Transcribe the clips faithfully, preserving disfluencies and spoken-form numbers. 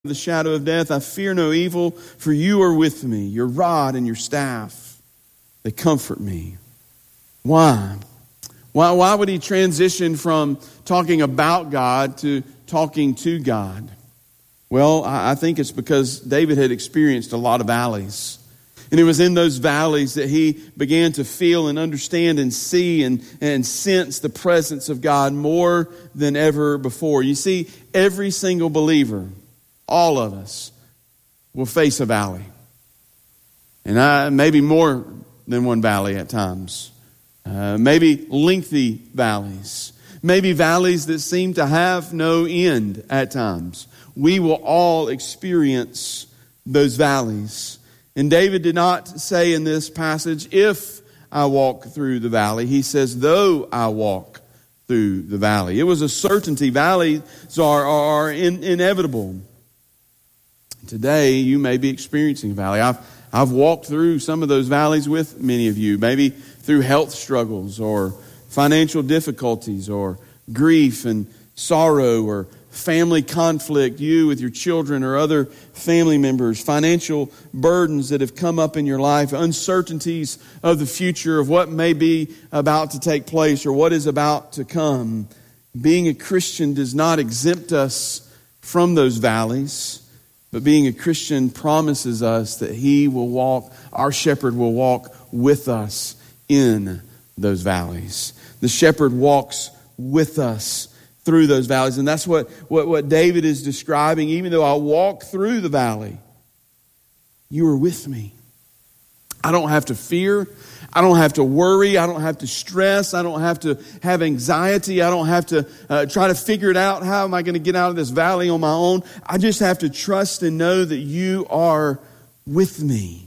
the shadow of death, I fear no evil, for you are with me. Your rod and your staff, they comfort me. Why? Why, why would he transition from talking about God to talking to God? Well, I think it's because David had experienced a lot of valleys. And it was in those valleys that he began to feel and understand and see and, and sense the presence of God more than ever before. You see, every single believer, all of us, will face a valley. And I, maybe more than one valley at times. Uh, maybe lengthy valleys. Maybe valleys that seem to have no end at times. We will all experience those valleys. And David did not say in this passage, if I walk through the valley. He says, though I walk through the valley. It was a certainty. Valleys are, are in, inevitable. Today, you may be experiencing a valley. I've, I've walked through some of those valleys with many of you, maybe through health struggles or financial difficulties or grief and sorrow or family conflict, you with your children or other family members, financial burdens that have come up in your life, uncertainties of the future, of what may be about to take place or what is about to come. Being a Christian does not exempt us from those valleys. But being a Christian promises us that He will walk, our shepherd will walk with us in those valleys. The shepherd walks with us through those valleys. And that's what, what, what David is describing. Even though I walk through the valley, you are with me. I don't have to fear. I don't have to worry. I don't have to stress. I don't have to have anxiety. I don't have to uh, try to figure it out. How am I going to get out of this valley on my own? I just have to trust and know that you are with me.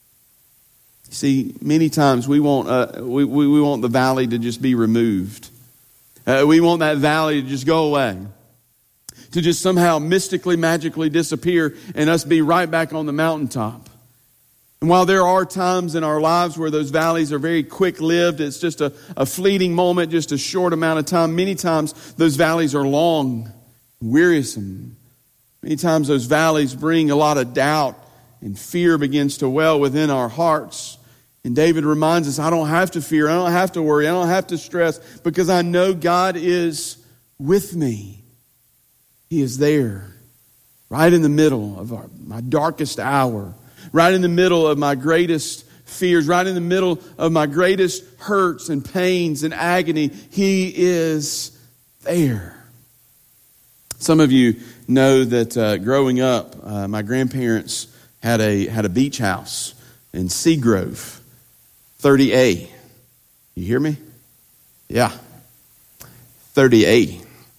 See, many times we want uh, we, we we want the valley to just be removed. Uh, we want that valley to just go away, to just somehow mystically, magically disappear, and us be right back on the mountaintop. And while there are times in our lives where those valleys are very quick-lived, it's just a, a fleeting moment, just a short amount of time. Many times those valleys are long, wearisome. Many times those valleys bring a lot of doubt and fear begins to well within our hearts. And David reminds us, I don't have to fear, I don't have to worry, I don't have to stress because I know God is with me. He is there, right in the middle of our, my darkest hour. Right in the middle of my greatest fears, right in the middle of my greatest hurts and pains and agony, He is there. Some of you know that uh, growing up, uh, my grandparents had a had a beach house in Seagrove, thirty A. You hear me? Yeah, thirty A.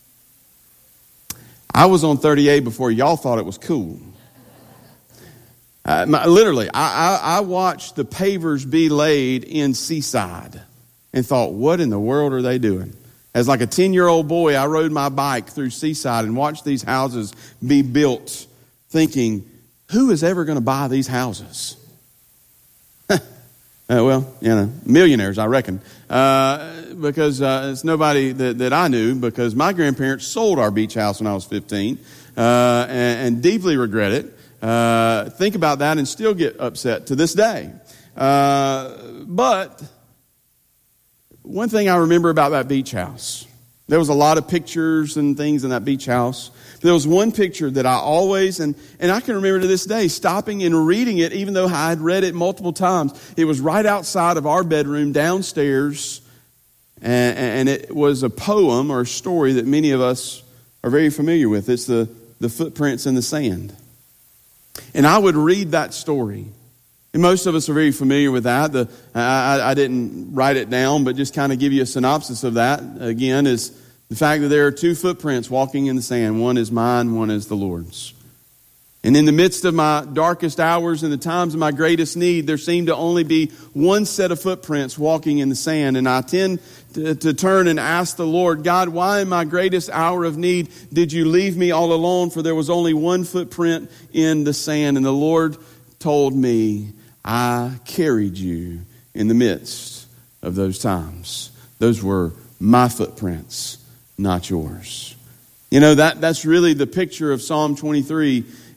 I was on thirty A before y'all thought it was cool. Uh, my, literally, I, I, I watched the pavers be laid in Seaside and thought, what in the world are they doing? As like a ten-year-old boy, I rode my bike through Seaside and watched these houses be built, thinking, who is ever going to buy these houses? uh, well, you know, millionaires, I reckon. Uh, because uh, it's nobody that, that I knew, because my grandparents sold our beach house when I was fifteen uh, and, and deeply regret it. Uh, think about that and still get upset to this day. Uh, but one thing I remember about that beach house, there was a lot of pictures and things in that beach house. There was one picture that I always, and, and I can remember to this day, stopping and reading it, even though I had read it multiple times. It was right outside of our bedroom downstairs, and, and it was a poem or a story that many of us are very familiar with. It's the, the footprints in the sand. And I would read that story. And most of us are very familiar with that. The, I, I didn't write it down, but just kind of give you a synopsis of that. Again, is the fact that there are two footprints walking in the sand. One is mine, one is the Lord's. And in the midst of my darkest hours and the times of my greatest need, there seemed to only be one set of footprints walking in the sand. And I tend to, to turn and ask the Lord, God, why in my greatest hour of need did you leave me all alone? For there was only one footprint in the sand. And the Lord told me, I carried you in the midst of those times. Those were my footprints, not yours. You know, that, that's really the picture of Psalm twenty-three